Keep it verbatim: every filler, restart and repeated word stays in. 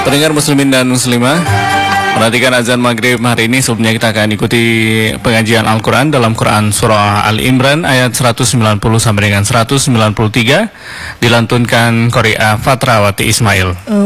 Pendengar muslimin dan muslimah, perhatikan azan maghrib hari ini. Sebelumnya kita akan ikuti pengajian Al-Quran dalam Quran Surah Al-Imran ayat seratus sembilan puluh sampai dengan seratus sembilan puluh tiga, dilantunkan Qori'ah Fatrawati Ismail.